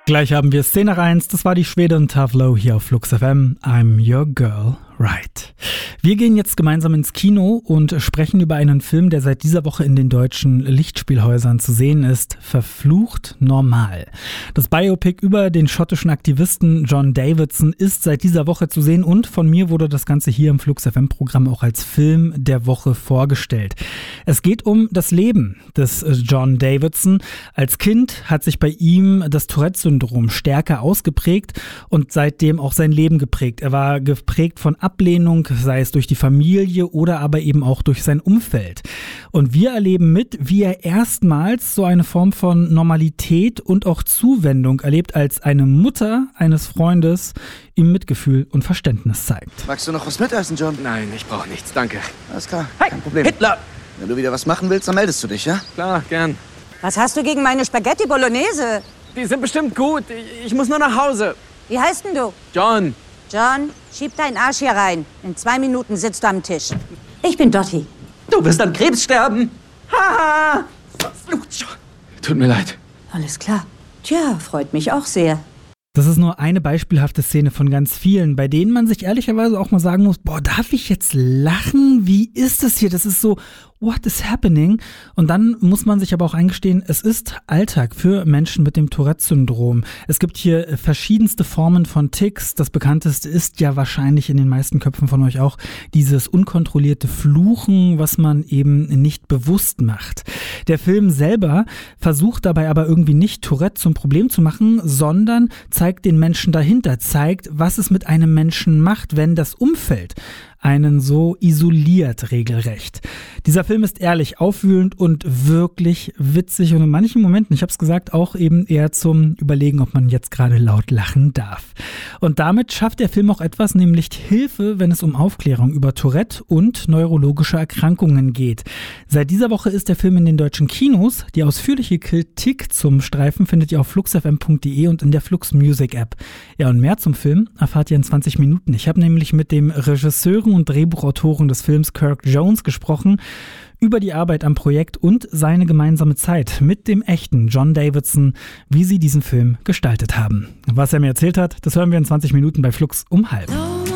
Gleich haben wir Szene 1, das war die Schwedin Tavlo hier auf Flux FM. I'm your girl, right. Wir gehen jetzt gemeinsam ins Kino und sprechen über einen Film, der seit dieser Woche in den deutschen Lichtspielhäusern zu sehen ist. Verflucht normal. Das Biopic über den schottischen Aktivisten John Davidson ist seit dieser Woche zu sehen und von mir wurde das Ganze hier im Flux FM Programm auch als Film der Woche vorgestellt. Es geht um das Leben des John Davidson. Als Kind hat sich bei ihm das Tourette-Syndrom stärker ausgeprägt und seitdem auch sein Leben geprägt. Er war geprägt von Ablehnung, sei es durch die Familie oder aber eben auch durch sein Umfeld. Und wir erleben mit, wie er erstmals so eine Form von Normalität und auch Zuwendung erlebt, als eine Mutter eines Freundes ihm Mitgefühl und Verständnis zeigt. Magst du noch was mitessen, John? Nein, ich brauche nichts, danke. Alles klar, Hey, kein Problem. Hitler! Wenn du wieder was machen willst, dann meldest du dich, ja? Klar, gern. Was hast du gegen meine Spaghetti Bolognese? Die sind bestimmt gut. Ich muss nur nach Hause. Wie heißt denn du? John. John, schieb deinen Arsch hier rein. In 2 Minuten sitzt du am Tisch. Ich bin Dottie. Du wirst an Krebs sterben. Haha! Tut mir leid. Alles klar. Tja, freut mich auch sehr. Das ist nur eine beispielhafte Szene von ganz vielen, bei denen man sich ehrlicherweise auch mal sagen muss, boah, darf ich jetzt lachen? Wie ist das hier? Das ist so, what is happening? Und dann muss man sich aber auch eingestehen, es ist Alltag für Menschen mit dem Tourette-Syndrom. Es gibt hier verschiedenste Formen von Tics. Das bekannteste ist ja wahrscheinlich in den meisten Köpfen von euch auch dieses unkontrollierte Fluchen, was man eben nicht bewusst macht. Der Film selber versucht dabei aber irgendwie nicht Tourette zum Problem zu machen, sondern zeigt den Menschen dahinter, zeigt, was es mit einem Menschen macht, wenn das Umfeld einen so isoliert regelrecht. Dieser Film ist ehrlich, aufwühlend und wirklich witzig und in manchen Momenten, ich habe es gesagt, auch eben eher zum Überlegen, ob man jetzt gerade laut lachen darf. Und damit schafft der Film auch etwas, nämlich Hilfe, wenn es um Aufklärung über Tourette und neurologische Erkrankungen geht. Seit dieser Woche ist der Film in den deutschen Kinos. Die ausführliche Kritik zum Streifen findet ihr auf fluxfm.de und in der Flux Music App. Ja, und mehr zum Film erfahrt ihr in 20 Minuten. Ich habe nämlich mit dem Regisseuren und Drehbuchautoren des Films Kirk Jones gesprochen über die Arbeit am Projekt und seine gemeinsame Zeit mit dem echten John Davidson, wie sie diesen Film gestaltet haben. Was er mir erzählt hat, das hören wir in 20 Minuten bei Flux um 12:30.